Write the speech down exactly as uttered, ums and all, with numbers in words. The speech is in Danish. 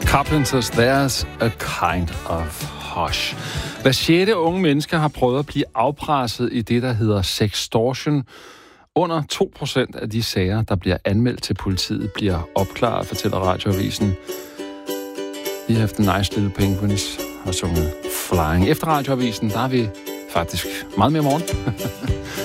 Carpenters, there's a kind of hush. Hver sjette unge menneske har prøvet at blive afpresset i det, der hedder sextortion. Under to procent af de sager, der bliver anmeldt til politiet, bliver opklaret, fortæller Radioavisen. We have the nice little penguins og sunget Flying. Efter Radioavisen, der er vi faktisk meget mere morgen.